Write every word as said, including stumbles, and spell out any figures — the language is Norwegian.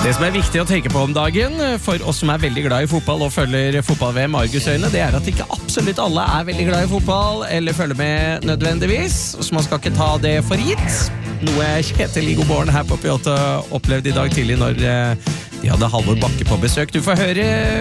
Det som er viktig å tenke på om dagen, for oss som er veldig glad i fotball og følger fotball-V M Argusøyne, det er at ikke absolutt alle er veldig glad i fotball, eller følger med nødvendigvis, så man skal ikke ta det for gitt. Noe Kjetil Igor her på P åtte opplevde i dag tidlig når de hadde Halvor Bakke på besøk. Du får høre